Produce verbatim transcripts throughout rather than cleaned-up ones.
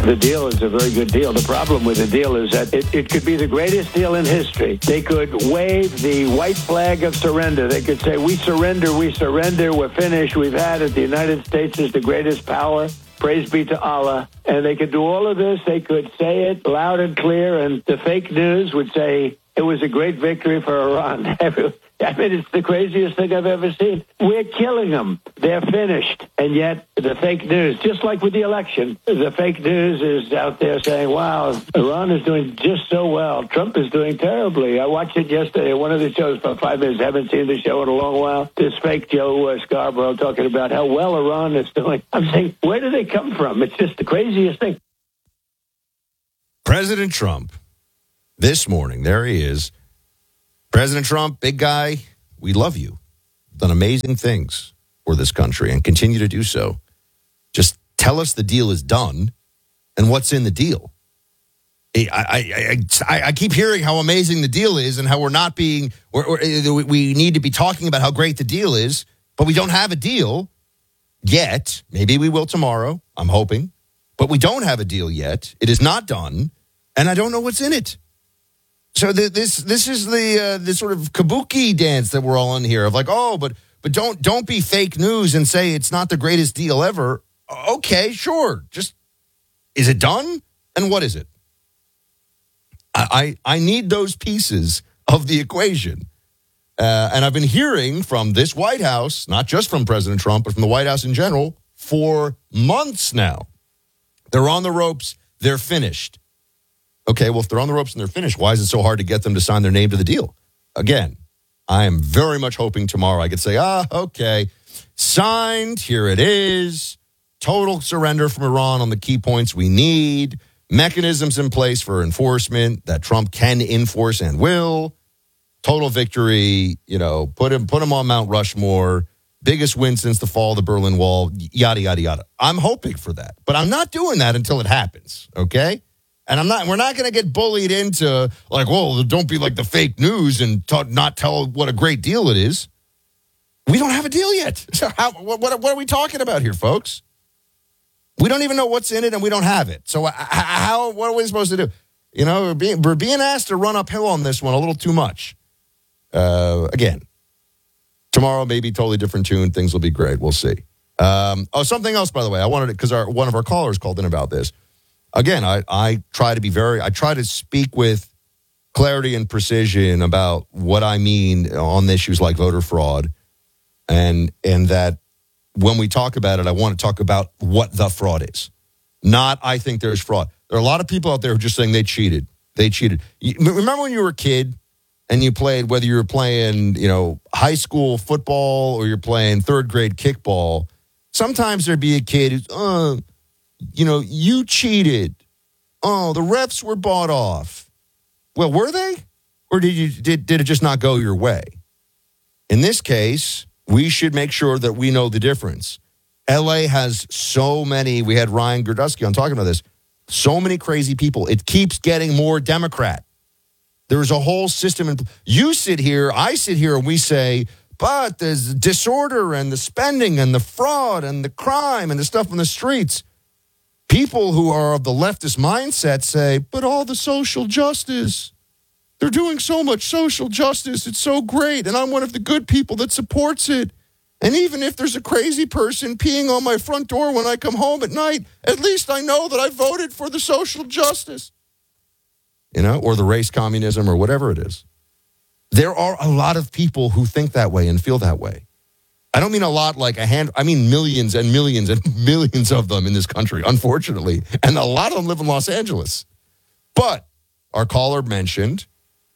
The deal is a very good deal. The problem with the deal is that it, it could be the greatest deal in history. They could wave the white flag of surrender. They could say, we surrender, we surrender, we're finished, we've had it. The United States is the greatest power. Praise be to Allah. And they could do all of this. They could say it loud and clear, and the fake news would say it was a great victory for Iran. I mean, it's the craziest thing I've ever seen. We're killing them. They're finished. And yet the fake news, just like with the election, the fake news is out there saying, wow, Iran is doing just so well. Trump is doing terribly. I watched it yesterday, one of the shows for five minutes. I haven't seen the show in a long while. This fake Joe uh, Scarborough talking about how well Iran is doing. I'm saying, where do they come from? It's just the craziest thing. President Trump, this morning, there he is. President Trump, big guy, we love you. Done amazing things for this country and continue to do so. Just tell us the deal is done and what's in the deal. I, I, I, I keep hearing how amazing the deal is and how we're not being, we're, we're, we need to be talking about how great the deal is, but we don't have a deal yet. Maybe we will tomorrow, I'm hoping. But we don't have a deal yet. It is not done, and I don't know what's in it. So the, this this is the uh, this sort of kabuki dance that we're all on here of like, oh, but but don't don't be fake news and say it's not the greatest deal ever. Okay, sure. Just is it done? And what is it? I I, I need those pieces of the equation. Uh, and I've been hearing from this White House, not just from President Trump, but from the White House in general, for months now. They're on the ropes. They're finished. Okay, well, if they're on the ropes and they're finished, why is it so hard to get them to sign their name to the deal? Again, I am very much hoping tomorrow I could say, ah, okay, signed, here it is, total surrender from Iran on the key points we need, mechanisms in place for enforcement that Trump can enforce and will, total victory, you know, put him, put him on Mount Rushmore, biggest win since the fall of the Berlin Wall, yada, yada, yada. I'm hoping for that, but I'm not doing that until it happens, okay? And I'm not. We're not going to get bullied into like, well, don't be like the fake news and t- not tell what a great deal it is. We don't have a deal yet. So how, what, what are we talking about here, folks? We don't even know what's in it, and we don't have it. So how? What are we supposed to do? You know, we're being, we're being asked to run uphill on this one a little too much. Uh, again, tomorrow may be totally different tune. Things will be great. We'll see. Um, oh, something else, by the way. I wanted to, because our one of our callers called in about this. Again, I, I try to be very, I try to speak with clarity and precision about what I mean on issues like voter fraud. And, and that when we talk about it, I want to talk about what the fraud is. Not, I think there's fraud. There are a lot of people out there who are just saying they cheated. They cheated. You, remember when you were a kid and you played, whether you were playing, you know, high school football or you're playing third grade kickball, sometimes there'd be a kid who's, uh, you know, you cheated. Oh, the refs were bought off. Well, were they? Or did you did, did it just not go your way? In this case, we should make sure that we know the difference. L A has so many, we had Ryan Gerdusky on talking about this, so many crazy people. It keeps getting more Democrat. There's a whole system. In, you sit here, I sit here, and we say, but there's disorder and the spending and the fraud and the crime and the stuff on the streets. People who are of the leftist mindset say, but all the social justice, they're doing so much social justice. It's so great. And I'm one of the good people that supports it. And even if there's a crazy person peeing on my front door when I come home at night, at least I know that I voted for the social justice. You know, or the race communism or whatever it is. There are a lot of people who think that way and feel that way. I don't mean a lot like a hand. I mean millions and millions and millions of them in this country, unfortunately. And a lot of them live in Los Angeles. But our caller mentioned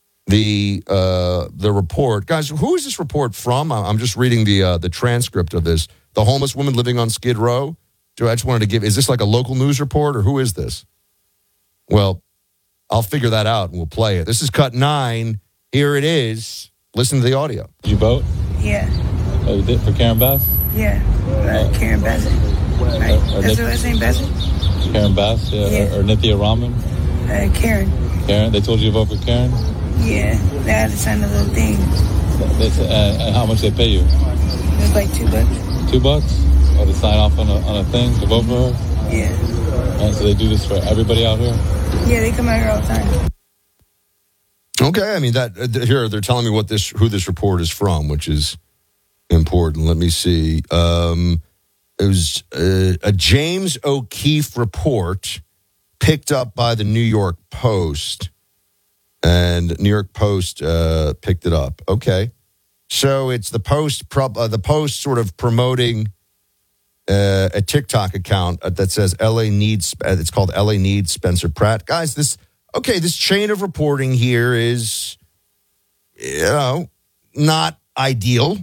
the uh, the report. Guys, who is this report from? I'm just reading the uh, the transcript of this. The homeless woman living on Skid Row. I just wanted to give, is this like a local news report or who is this? Well, I'll figure that out and we'll play it. This is cut nine. Here it is. Listen to the audio. Did you vote? Yeah. Oh, you did for Karen Bass? Yeah, uh, Karen Bassett. Right. Uh, That's her last name, Bassett? Karen Bass, yeah. Yeah. Or, or Nithya Raman? Uh, Karen. Karen? They told you to vote for Karen? Yeah, they had to sign a little thing. They, uh, and how much they pay you? It was like two bucks. Two bucks? Or to sign off on a, on a thing to vote for her? Yeah. And so they do this for everybody out here? Yeah, they come out here all the time. Okay, I mean that uh, here they're telling me what this who this report is from, which is important. Let me see. Um, it was uh, a James O'Keefe report picked up by the New York Post, and New York Post uh, picked it up. Okay, so it's the Post, pro- uh, the Post sort of promoting uh, a TikTok account that says L A needs. It's called L A needs Spencer Pratt. Guys, this. Okay, this chain of reporting here is, you know, not ideal.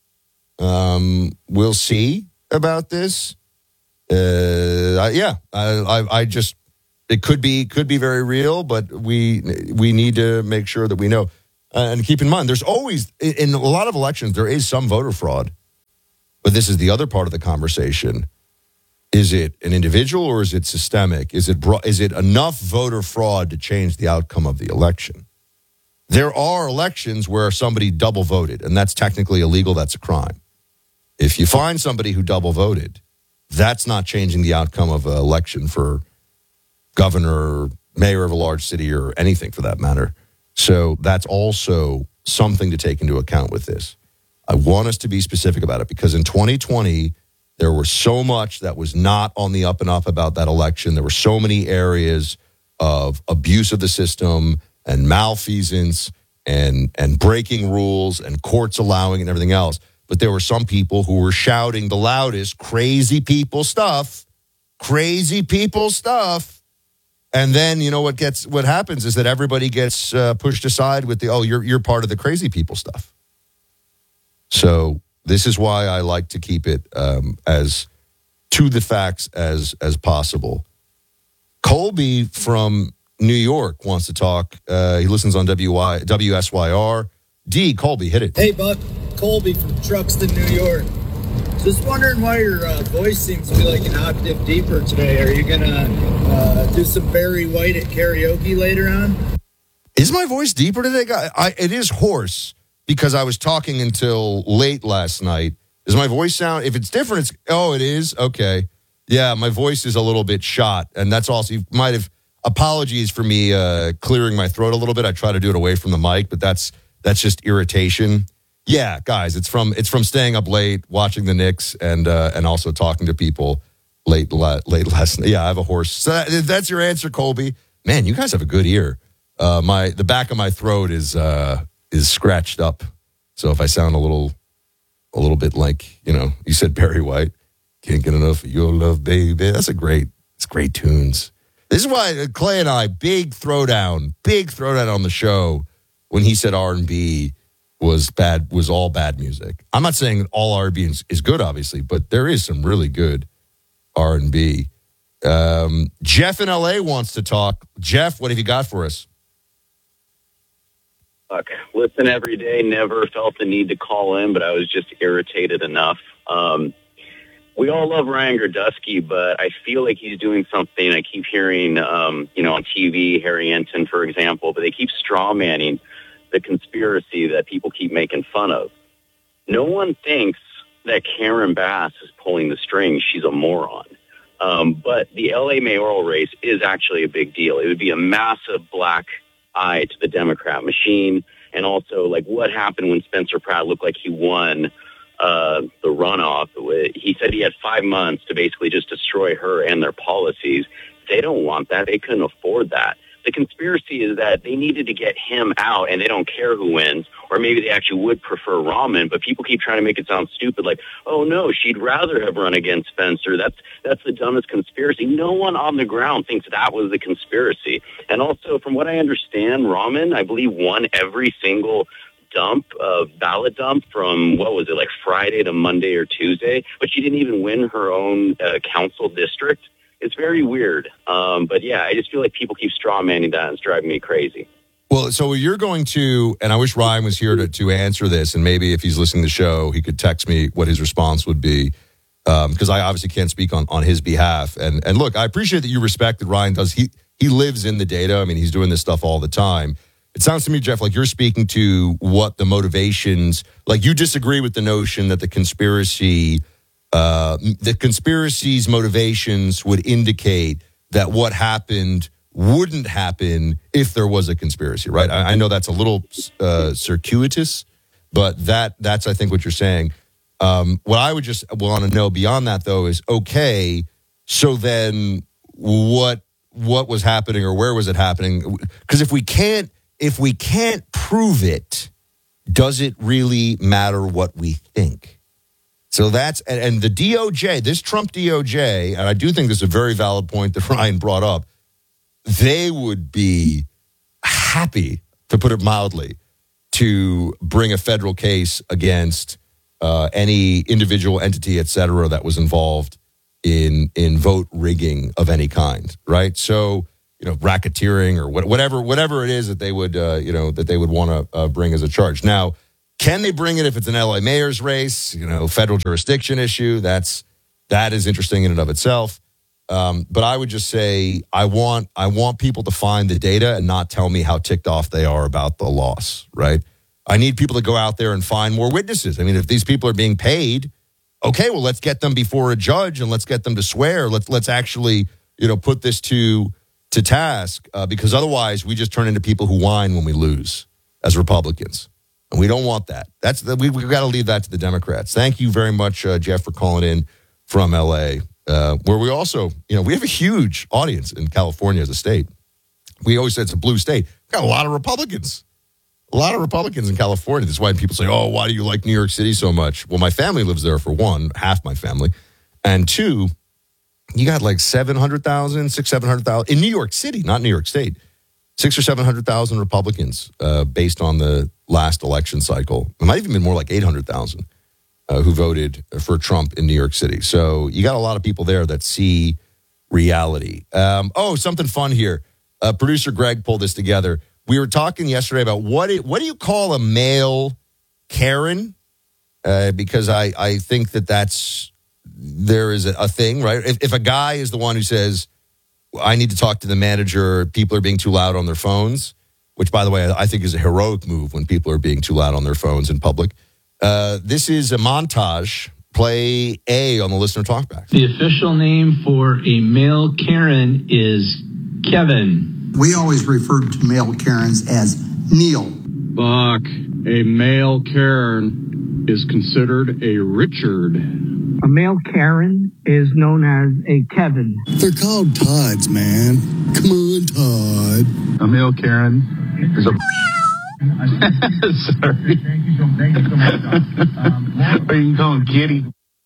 Um, we'll see about this. Uh, yeah, I, I, I just, it could be, could be very real, but we, we need to make sure that we know. Uh, and keep in mind, there's always, in a lot of elections, there is some voter fraud. But this is the other part of the conversation. Is it an individual or is it systemic? Is it bro- is it enough voter fraud to change the outcome of the election? There are elections where somebody double voted, and that's technically illegal. That's a crime. If you find somebody who double voted, that's not changing the outcome of an election for governor, mayor of a large city, or anything for that matter. So that's also something to take into account with this. I want us to be specific about it because in twenty twenty, there was so much that was not on the up and up about that election. There were so many areas of abuse of the system and malfeasance and and breaking rules and courts allowing and everything else. But there were some people who were shouting the loudest, crazy people stuff, crazy people stuff. And then, you know, what gets what happens is that everybody gets uh, pushed aside with the, oh, you're you're part of the crazy people stuff. So this is why I like to keep it um, as to the facts as as possible. Colby from New York wants to talk. Uh, he listens on W Y, W S Y R. D, Colby, hit it. Hey, Buck. Colby from Truxton, New York. Just wondering why your uh, voice seems to be like an octave deeper today. Are you going to uh, do some Barry White at karaoke later on? Is my voice deeper today? I, I, it is hoarse. Because I was talking until late last night. Does my voice sound, if it's different, it's, oh, it is? Okay. Yeah, my voice is a little bit shot. And that's also, you might have, apologies for me uh, clearing my throat a little bit. I try to do it away from the mic, but that's that's just irritation. Yeah, guys, it's from it's from staying up late, watching the Knicks, and uh, and also talking to people late late last night. Yeah, I have a horse. So that, that's your answer, Colby. Man, you guys have a good ear. Uh, my the back of my throat is uh, is scratched up. So if I sound a little a little bit like, you know, you said Barry White, can't get enough of your love, baby. That's a great, it's great tunes. This is why Clay and I, big throwdown, big throwdown on the show when he said R and B was bad, was all bad music. I'm not saying all R and B is, is good, obviously, but there is some really good R and B. Um, Jeff in L A wants to talk. Jeff, what have you got for us? Look, listen every day, never felt the need to call in, but I was just irritated enough. Um, we all love Ryan Gerdusky, but I feel like he's doing something. I keep hearing, um, you know, on T V, Harry Enton, for example, but they keep strawmanning the conspiracy that people keep making fun of. No one thinks that Karen Bass is pulling the strings. She's a moron. Um, but the L A mayoral race is actually a big deal. It would be a massive black eye to the Democrat machine. And also, like, what happened when Spencer Pratt looked like he won uh, the runoff? He said he had five months to basically just destroy her and their policies. They don't want that. They couldn't afford that. The conspiracy is that they needed to get him out and they don't care who wins, or maybe they actually would prefer Rahman, but people keep trying to make it sound stupid, like, oh no, she'd rather have run against Spencer. That's that's the dumbest conspiracy. No one on the ground thinks that was the conspiracy. And also, from what I understand, Rahman, I believe, won every single dump, uh, ballot dump from, what was it, like Friday to Monday or Tuesday, but she didn't even win her own uh, council district. It's very weird. Um, but yeah, I just feel like people keep straw manning that and it's driving me crazy. Well, so you're going to, and I wish Ryan was here to, to answer this, and maybe if he's listening to the show, he could text me what his response would be, because um, I obviously can't speak on, on his behalf. And and look, I appreciate that you respect that Ryan does. He, he lives in the data. I mean, he's doing this stuff all the time. It sounds to me, Jeff, like you're speaking to what the motivations, like you disagree with the notion that the conspiracy uh, the conspiracy's motivations would indicate that what happened wouldn't happen if there was a conspiracy, right? I, I know that's a little uh, circuitous, but that that's, I think, what you're saying. Um, what I would just want to know beyond that, though, is, okay, so then what what was happening or where was it happening? Because if we can't if we can't prove it, does it really matter what we think? So that's, and, and the D O J, this Trump D O J, and I do think this is a very valid point that Ryan brought up, they would be happy, to put it mildly, to bring a federal case against uh, any individual entity, et cetera, that was involved in in vote rigging of any kind, right? So, you know, racketeering or what, whatever whatever it is that they would, uh, you know, that they would want to uh, bring as a charge. Now, can they bring it if it's an L A mayor's race, you know, federal jurisdiction issue? That's that is interesting in and of itself. Um, but I would just say I want I want people to find the data and not tell me how ticked off they are about the loss, right? I need people to go out there and find more witnesses. I mean, if these people are being paid, okay, well, let's get them before a judge and let's get them to swear. Let's let's actually, you know, put this to to task uh, because otherwise we just turn into people who whine when we lose as Republicans. And we don't want that. That's the, we, we've got to leave that to the Democrats. Thank you very much, uh, Jeff, for calling in from L A, uh, where we also, you know, we have a huge audience in California as a state. We always said it's a blue state. We've got a lot of Republicans. A lot of Republicans in California. That's why people say, oh, why do you like New York City so much? Well, my family lives there, for one, half my family. And two, you got like seven hundred thousand, six, seven hundred thousand in New York City, not New York State. Six or seven hundred thousand Republicans uh, based on the last election cycle. It might even been more like eight hundred thousand uh, who voted for Trump in New York City. So you got a lot of people there that see reality. Um, oh, something fun here. Uh, producer Greg pulled this together. We were talking yesterday about what it, what do you call a male Karen? Uh, because I, I think that that's, there is a, a thing, right? If, if a guy is the one who says, I need to talk to the manager, people are being too loud on their phones, which, by the way, I think is a heroic move when people are being too loud on their phones in public. Uh, this is a montage. Play A on the listener talkback. The official name for a male Karen is Kevin. We always referred to male Karens as Neil. Buck, a male Karen is considered a Richard. A male Karen is known as a Kevin. They're called Todds, man. Come on, Todd. A male Karen is a... Sorry. Or you can call him Kitty.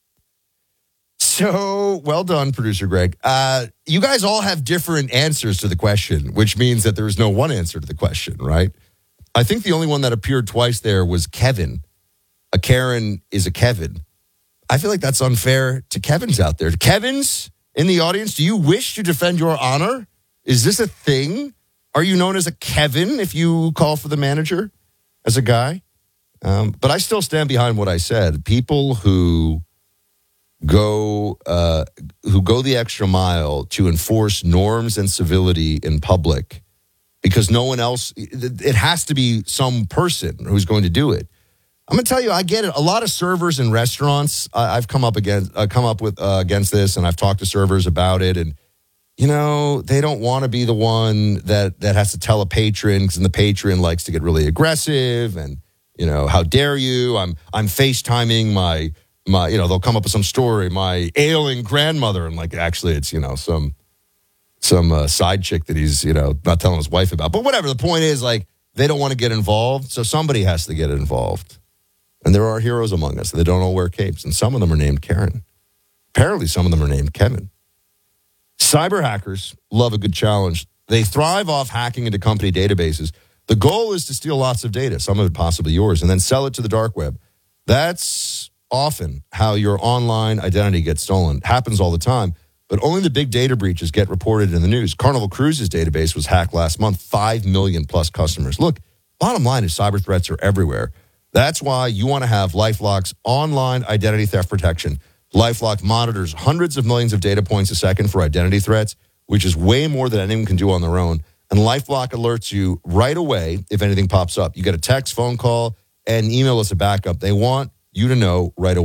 So, well done, producer Greg. Uh, you guys all have different answers to the question, which means that there is no one answer to the question, right? I think the only one that appeared twice there was Kevin. A Karen is a Kevin. I feel like that's unfair to Kevins out there. Kevins in the audience, do you wish to defend your honor? Is this a thing? Are you known as a Kevin if you call for the manager as a guy? Um, but I still stand behind what I said. People who go uh, who go the extra mile to enforce norms and civility in public because no one else, it has to be some person who's going to do it. I'm going to tell you, I get it. A lot of servers in restaurants, I, I've come up against, uh, come up with uh, against this, and I've talked to servers about it. And you know, they don't want to be the one that that has to tell a patron, because the patron likes to get really aggressive. And you know, how dare you? I'm I'm FaceTiming my my. You know, they'll come up with some story. My ailing grandmother, and like actually, it's you know some some uh, side chick that he's you know not telling his wife about. But whatever. The point is, like, they don't want to get involved, so somebody has to get involved. And there are heroes among us. They don't all wear capes. And some of them are named Karen. Apparently, some of them are named Kevin. Cyber hackers love a good challenge. They thrive off hacking into company databases. The goal is to steal lots of data, some of it possibly yours, and then sell it to the dark web. That's often how your online identity gets stolen. It happens all the time. But only the big data breaches get reported in the news. Carnival Cruises database was hacked last month. Five million plus customers. Look, bottom line is cyber threats are everywhere. That's why you want to have LifeLock's online identity theft protection. LifeLock monitors hundreds of millions of data points a second for identity threats, which is way more than anyone can do on their own. And LifeLock alerts you right away if anything pops up. You get a text, phone call, and email us a backup. They want you to know right away.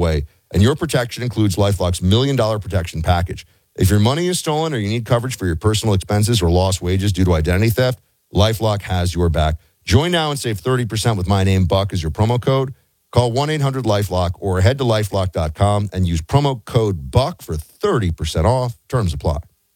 And your protection includes LifeLock's Million Dollar Protection Package. If your money is stolen or you need coverage for your personal expenses or lost wages due to identity theft, LifeLock has your back. Join now and save thirty percent with my name, Buck, as your promo code. Call one eight hundred LifeLock or head to lifelock dot com and use promo code BUCK for thirty percent off. Terms apply.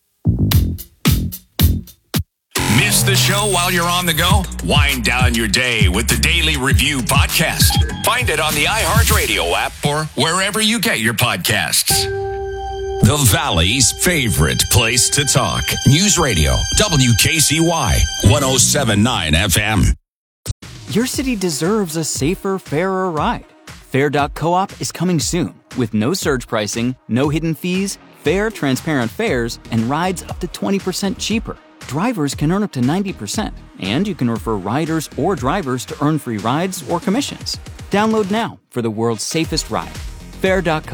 Miss the show while you're on the go? Wind down your day with the Daily Review Podcast. Find it on the iHeartRadio app or wherever you get your podcasts. The Valley's favorite place to talk. News Radio, W K C Y, one oh seven point nine F M. Your city deserves a safer, fairer ride. Fair dot coop is coming soon with no surge pricing, no hidden fees, fair, transparent fares, and rides up to twenty percent cheaper. Drivers can earn up to ninety percent, and you can refer riders or drivers to earn free rides or commissions. Download now for the world's safest ride. Fair dot coop.